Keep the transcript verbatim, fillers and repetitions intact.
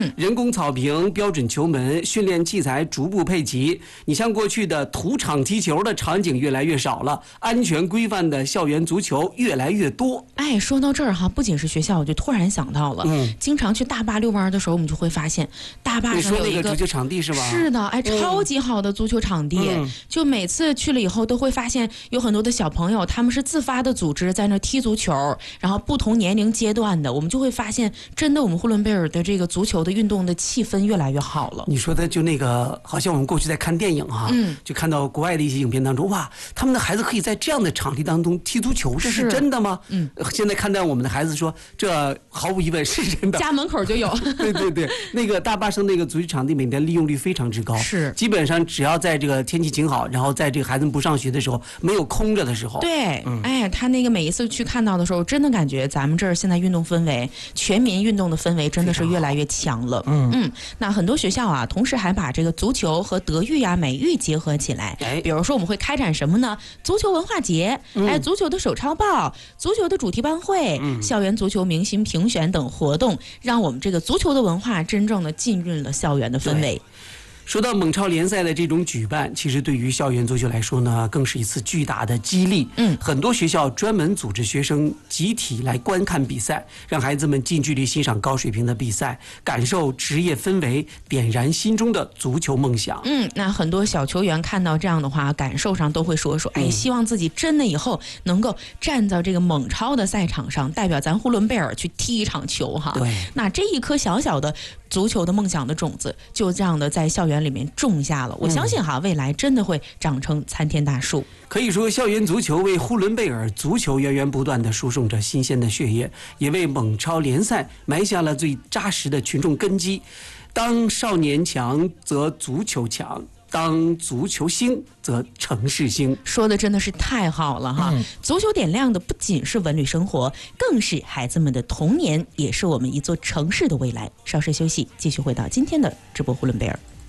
人工草坪、标准球门、训练器材逐步配齐。你像过去的土场踢球的场景越来越少了，安全规范的校园足球越来越多。 哎，说到这儿哈，不仅是学校，我就突然想到了，嗯，经常去大坝遛弯的时候，我们就会发现大坝上有一个你说那个足球场地是吧？ 是的，哎，超级好的足球场地。嗯、就每次去了以后，都会发现有很多的小朋友，他们是自发的组织在那踢足球，然后不同年龄阶段的，我们就会发现，真的我们呼伦贝尔的这个足球的运动的气氛越来越好了。 你说的就那个，好像我们过去在看电影哈、啊，嗯，就看到国外的一些影片当中，哇，他们的孩子可以在这样的场地当中踢足球，这是真的吗？嗯，现在看到我们的孩子说，这毫无疑问是真的， 家门口就有。 对对对，那个大坝上那个足球场地每天利用率非常之高， 是基本上只要在这个天气晴好，然后在这个孩子们不上学的时候，没有空着的时候， 对，嗯、哎，他那个每一次去看到的时候，真的感觉咱们这儿现在运动氛围，全民运动的氛围真的是越来越强了。嗯嗯，那很多学校啊，同时还把这个足球和德育呀、美育结合起来。哎，比如说我们会开展什么呢？足球文化节，嗯、哎，足球的手抄报，足球的主题班会，嗯、校园足球明星评选等活动，让我们这个足球的文化真正的浸润了校园的氛围。 说到蒙超联赛的这种举办，其实对于校园足球来说呢，更是一次巨大的激励。嗯，很多学校专门组织学生集体来观看比赛，让孩子们近距离欣赏高水平的比赛，感受职业氛围，点燃心中的足球梦想。 嗯，那很多小球员看到这样的话，感受上都会说说，哎，希望自己真的以后能够站在这个蒙超的赛场上，代表咱呼伦贝尔去踢一场球哈。 对， 那这一颗小小的足球的梦想的种子，就这样的在校园里面种下了。我相信哈，未来真的会长成参天大树。 可以说，校园足球为呼伦贝尔足球源源不断地输送着新鲜的血液，也为蒙超联赛埋下了最扎实的群众根基。当少年强，则足球强。当足球兴，则城市兴。 说的真的是太好了哈！嗯、足球点亮的不仅是文旅生活，更是孩子们的童年，也是我们一座城市的未来。稍事休息，继续回到今天的直播呼伦贝尔。